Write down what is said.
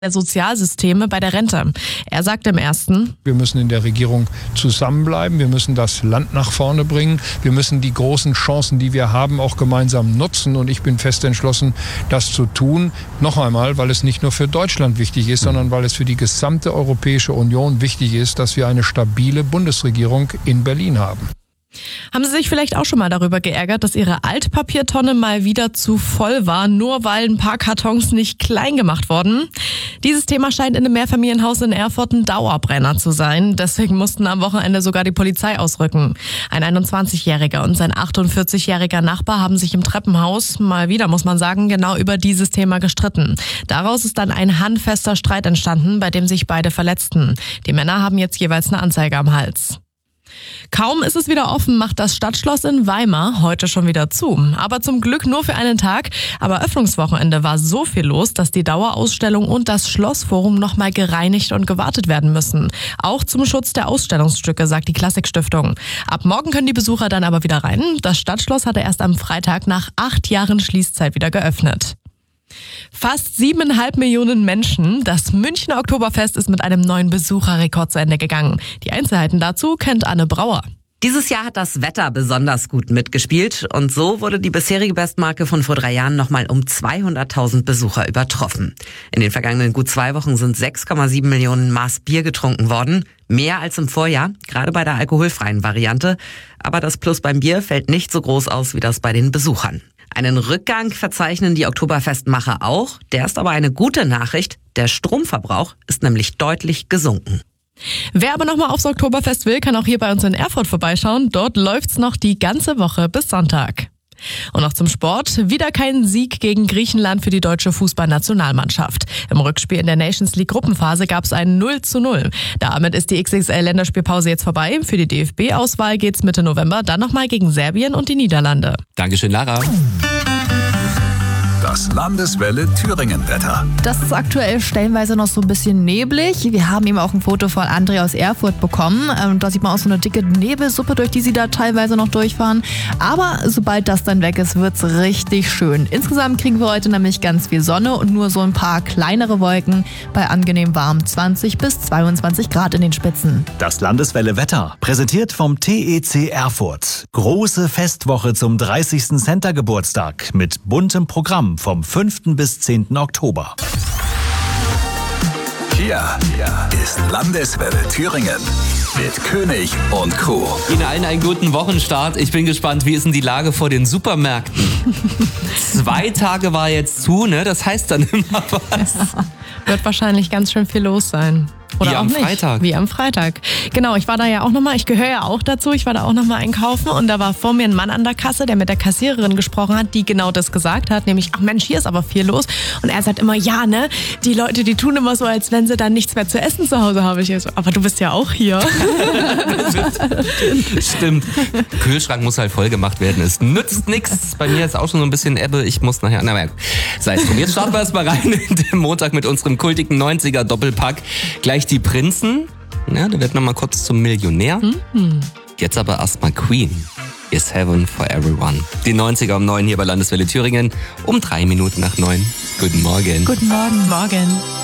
der Sozialsysteme bei der Rente. Er sagt im ersten: Wir müssen in der Regierung zusammenbleiben, wir müssen das Land nach vorne bringen, wir müssen die großen Chancen, die wir haben, auch gemeinsam nutzen und ich bin fest entschlossen, das zu tun. Noch einmal, weil es nicht nur für Deutschland wichtig ist, sondern weil es für die gesamte Europäische Union wichtig ist, dass wir eine stabile Bundesregierung in Berlin haben. Haben Sie sich vielleicht auch schon mal darüber geärgert, dass Ihre Altpapiertonne mal wieder zu voll war, nur weil ein paar Kartons nicht klein gemacht wurden? Dieses Thema scheint in einem Mehrfamilienhaus in Erfurt ein Dauerbrenner zu sein. Deswegen mussten am Wochenende sogar die Polizei ausrücken. Ein 21-Jähriger und sein 48-jähriger Nachbar haben sich im Treppenhaus, mal wieder muss man sagen, genau über dieses Thema gestritten. Daraus ist dann ein handfester Streit entstanden, bei dem sich beide verletzten. Die Männer haben jetzt jeweils eine Anzeige am Hals. Kaum ist es wieder offen, macht das Stadtschloss in Weimar heute schon wieder zu. Aber zum Glück nur für einen Tag. Aber Eröffnungswochenende war so viel los, dass die Dauerausstellung und das Schlossforum nochmal gereinigt und gewartet werden müssen. Auch zum Schutz der Ausstellungsstücke, sagt die Klassikstiftung. Ab morgen können die Besucher dann aber wieder rein. Das Stadtschloss hatte erst am Freitag nach 8 Jahren Schließzeit wieder geöffnet. Fast 7,5 Millionen Menschen. Das Münchner Oktoberfest ist mit einem neuen Besucherrekord zu Ende gegangen. Die Einzelheiten dazu kennt Anne Brauer. Dieses Jahr hat das Wetter besonders gut mitgespielt und so wurde die bisherige Bestmarke von vor 3 Jahren nochmal um 200.000 Besucher übertroffen. In den vergangenen gut 2 Wochen sind 6,7 Millionen Maß Bier getrunken worden. Mehr als im Vorjahr, gerade bei der alkoholfreien Variante. Aber das Plus beim Bier fällt nicht so groß aus wie das bei den Besuchern. Einen Rückgang verzeichnen die Oktoberfestmacher auch. Der ist aber eine gute Nachricht. Der Stromverbrauch ist nämlich deutlich gesunken. Wer aber nochmal aufs Oktoberfest will, kann auch hier bei uns in Erfurt vorbeischauen. Dort läuft's noch die ganze Woche bis Sonntag. Und noch zum Sport. Wieder kein Sieg gegen Griechenland für die deutsche Fußballnationalmannschaft. Im Rückspiel in der Nations League Gruppenphase gab es ein 0:0. Damit ist die XXL-Länderspielpause jetzt vorbei. Für die DFB-Auswahl geht's Mitte November dann nochmal gegen Serbien und die Niederlande. Dankeschön, Lara. Das Landeswelle Thüringen-Wetter. Das ist aktuell stellenweise noch so ein bisschen neblig. Wir haben eben auch ein Foto von André aus Erfurt bekommen. Da sieht man auch so eine dicke Nebelsuppe, durch die sie da teilweise noch durchfahren. Aber sobald das dann weg ist, wird's richtig schön. Insgesamt kriegen wir heute nämlich ganz viel Sonne und nur so ein paar kleinere Wolken bei angenehm warm 20 bis 22 Grad in den Spitzen. Das Landeswelle Wetter, präsentiert vom TEC Erfurt. Große Festwoche zum 30. Center-Geburtstag mit buntem Programm vom 5. bis 10. Oktober. Hier ist Landeswelle Thüringen mit König und Crew. Ihnen allen einen guten Wochenstart. Ich bin gespannt, wie ist denn die Lage vor den Supermärkten? 2 Tage war jetzt zu, ne? Das heißt dann immer was. Wird wahrscheinlich ganz schön viel los sein. Oder Wie auch am nicht. Freitag. Wie am Freitag. Genau, ich war da ja auch nochmal, ich gehöre ja auch dazu, ich war da auch nochmal einkaufen und da war vor mir ein Mann an der Kasse, der mit der Kassiererin gesprochen hat, die genau das gesagt hat, nämlich, ach Mensch, hier ist aber viel los. Und er sagt immer, ja, ne, die Leute, die tun immer so, als wenn sie dann nichts mehr zu essen zu Hause haben. Ich so, aber du bist ja auch hier. Stimmt. Kühlschrank muss halt voll gemacht werden. Es nützt nichts. Bei mir ist auch schon so ein bisschen Ebbe. Ich muss nachher, sei es drum. Jetzt starten wir erstmal rein in den Montag mit unserem kultigen 90er Doppelpack. Gleich die Prinzen. Ja, der wird nochmal kurz zum Millionär. Jetzt aber erstmal Queen. Is Heaven for Everyone. Die 90er um 9 hier bei Landeswelle Thüringen. Um 3 Minuten nach 9. Guten Morgen. Guten Morgen. Morgen.